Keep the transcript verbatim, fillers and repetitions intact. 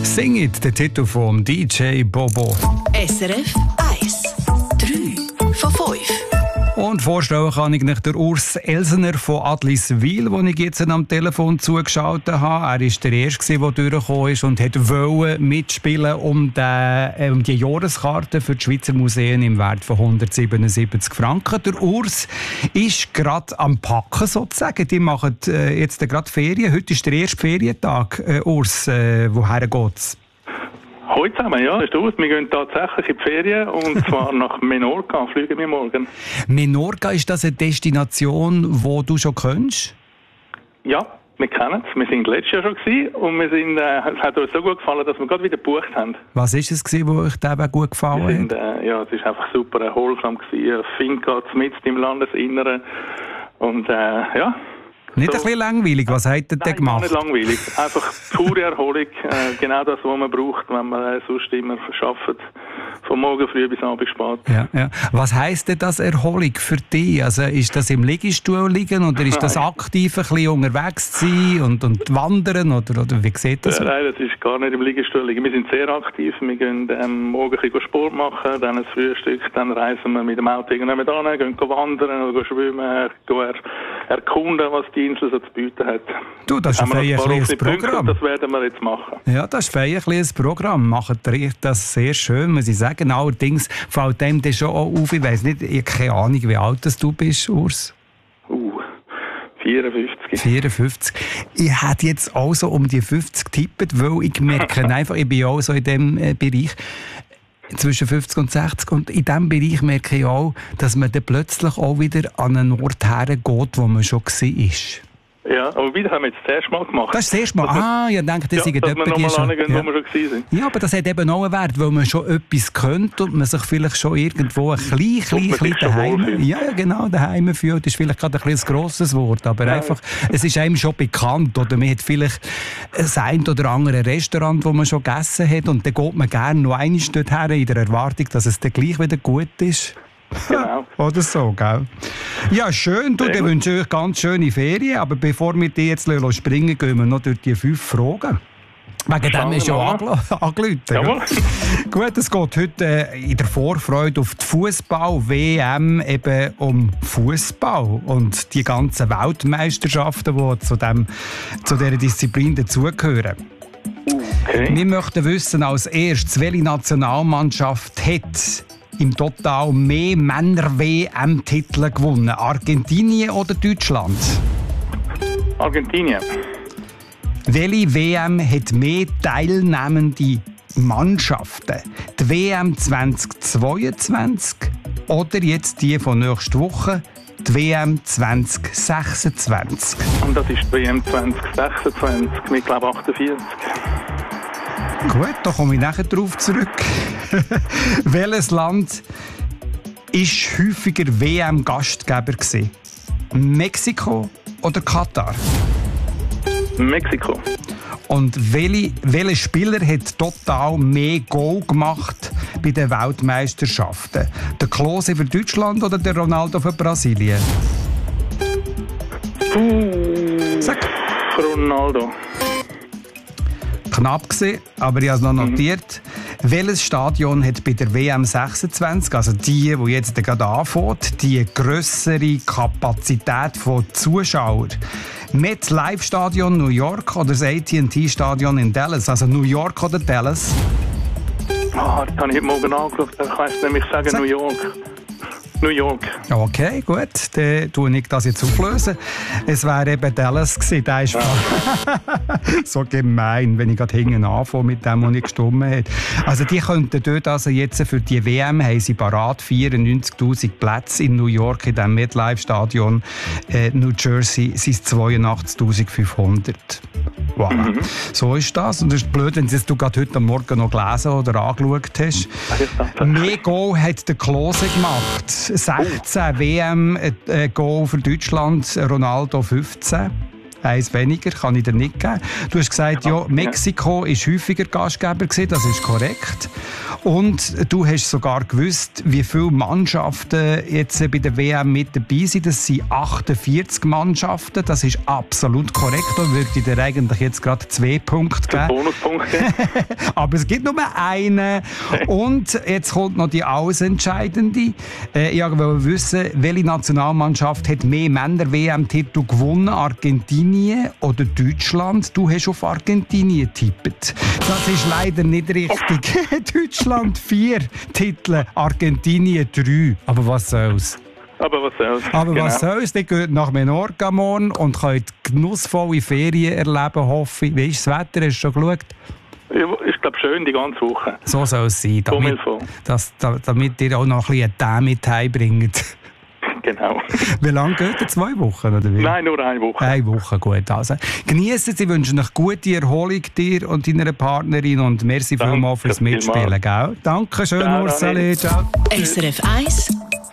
Sing It, der Titel vom D J Bobo. S R F eins. drei von fünf. Und vorstellen kann ich nicht der Urs Elsener von Adliswil, den ich jetzt am Telefon zugeschaltet habe. Er war der Erste, der durchgekommen ist und wollte mitspielen um die, äh, um die Jahreskarte für die Schweizer Museen im Wert von hundertsiebenundsiebzig Franken. Der Urs ist gerade am Packen sozusagen. Die machen äh, jetzt gerade Ferien. Heute ist der erste Ferientag. Äh, Urs, äh, woher geht's? Heute zusammen, ja, ist aus. Wir gehen tatsächlich in die Ferien und zwar nach Menorca, fliegen wir morgen. Menorca, ist das eine Destination, die du schon kennst? Ja, wir kennen es. Wir sind letztes Jahr schon gewesen und wir sind, äh, es hat uns so gut gefallen, dass wir gerade wieder gebucht haben. Was war es, was euch da gut gefallen wir sind, äh, ja, es war einfach super erholsam gewesen. Finca mitten im Landesinneren und äh, ja. Nicht so. Ein bisschen langweilig, was habt ihr denn gemacht? Nicht langweilig, einfach pure Erholung, äh, genau das, was man braucht, wenn man äh, sonst immer arbeitet, von morgen früh bis abend spät. Ja, ja. Was heisst denn das Erholung für dich? Also ist das im Liegestuhl liegen oder ist das aktiv ein bisschen unterwegs zu sein und, und wandern oder, oder wie sieht das? Äh, nein, das ist gar nicht im Liegestuhl liegen. Wir sind sehr aktiv, wir gehen ähm, morgen ein bisschen Sport machen, dann ein Frühstück, dann reisen wir mit dem Auto irgendwann hin, gehen wandern oder schwimmen, gehen er, erkunden, was die Insel so zu bieten hat. Du, das ist ein feierliches Programm. Das werden wir jetzt machen. Ja, das ist ein feierliches Programm. Macht ihr das sehr schön, muss ich sagen. Allerdings fällt dem das schon auch auf. Ich weiss nicht, ich habe keine Ahnung, wie alt du bist, Urs. Uh, vierundfünfzig. vierundfünfzig. Ich hätte jetzt auch so um die fünfzig getippt, weil ich merke einfach, ich bin auch so in diesem äh, Bereich zwischen fünfzig und sechzig. Und in diesem Bereich merke ich auch, dass man dann plötzlich auch wieder an einen Ort hergeht, wo man schon war. Ja, aber wieder haben wir jetzt das erste Mal gemacht. Das ist das erste Mal? Ah, ich denke, das ja, ist dass wir nochmal schon... angehen, Ja. wo wir schon gewesen sind. Ja, aber das hat eben auch einen Wert, weil man schon etwas könnte und man sich vielleicht schon irgendwo ein klein, klein, klein daheim... Ja, genau, daheim fühlt. Das ist vielleicht gerade ein, ein grosses Wort, aber ja. einfach, es ist einem schon bekannt. Oder man hat vielleicht ein oder andere Restaurant, wo man schon gegessen hat und dann geht man gerne noch einmal dorthin in der Erwartung, dass es dann gleich wieder gut ist. Genau. Oder so, gell? Ja, schön. Du, dann wünsche ich euch ganz schöne Ferien. Aber bevor wir die jetzt springen, gehen wir noch durch die fünf Fragen. Wegen dem ist schon angerufen. Jawohl. Gut, es geht heute in der Vorfreude auf die Fußball-W M eben um Fußball und die ganzen Weltmeisterschaften, die zu, dem, zu dieser Disziplin dazugehören. Okay. Wir möchten wissen als erstes, welche Nationalmannschaft hat im Total mehr Männer-W M-Titel gewonnen? Argentinien oder Deutschland? Argentinien. Welche W M hat mehr teilnehmende Mannschaften? Die W M zwanzig zweiundzwanzig oder jetzt die von nächster Woche, die W M zwanzig sechsundzwanzig? Und das ist die W M zwanzig sechsundzwanzig mit, glaube ich, achtundvierzig. Gut, da komme ich nachher drauf zurück. Welches Land ist häufiger W M-Gastgeber gewesen? Mexiko oder Katar? Mexiko. Und welche, welcher Spieler hat total mehr Goal gemacht bei den Weltmeisterschaften? Der Klose für Deutschland oder der Ronaldo für Brasilien? Uh, Sag. Ronaldo. Knapp gewesen, aber ich habe es noch notiert. Mhm. Welches Stadion hat bei der W M sechsundzwanzig, also die, die jetzt gerade anfängt, die grössere Kapazität von Zuschauern? MetLife Stadion New York oder das A T and T Stadion in Dallas? Also New York oder Dallas? Ah, das habe ich heute Morgen angeschaut. Ich weiss nämlich sagen Sag. New York. New York. Okay, gut. Dann tue ich das jetzt auflösen. Es wäre eben Dallas gewesen. Der ist ja. so gemein, wenn ich gerade hinten anfange mit dem, was ich gestimmt habe. Also die könnten dort also jetzt für die W M haben sie parat vierundneunzigtausend Plätze in New York in dem MetLife-Stadion. Äh, New Jersey sind es zweiundachtzigtausendfünfhundert. Voilà. Mhm. So ist das. Und das ist blöd, wenn du gerade heute Morgen noch gelesen oder angeschaut hast. Mehr Goal hat der Klose gemacht. sechzehn oh. W M-Goal für Deutschland, Ronaldo fünfzehn. eins weniger, kann ich dir nicht geben. Du hast gesagt, ja, Mexiko ist häufiger Gastgeber gewesen, das ist korrekt. Und du hast sogar gewusst, wie viele Mannschaften jetzt bei der W M mit dabei sind. Das sind achtundvierzig Mannschaften, das ist absolut korrekt. Da würde ich dir eigentlich jetzt gerade zwei Punkte geben. Bonuspunkt geben. Aber es gibt nur einen. Und jetzt kommt noch die alles Entscheidende. Äh, ich wollte wissen, welche Nationalmannschaft hat mehr Männer-W M-Titel gewonnen? Argentinien oder Deutschland? Du hast auf Argentinien getippt. Das ist leider nicht richtig. Deutschland vier Titel, Argentinien drei. Aber was soll's? Aber was soll's? Aber genau. was soll's? Die geht nach Menorca morgen und könnt genussvolle Ferien erleben, hoffe ich. Wie ist das Wetter? Hast du schon geschaut? Ich glaube schön die ganze Woche. So soll es sein, damit, das, damit ihr auch noch ein bisschen Tee mit heimbringt. Genau. Wie lange geht es? Zwei Wochen? Oder wie? Nein, nur eine Woche. Eine Woche, gut. Also, genießen Sie, wünschen euch gute Erholung dir und deiner Partnerin und merci vielmals fürs Mitspielen. Gell? Danke schön, Ursula. Ciao. S R F eins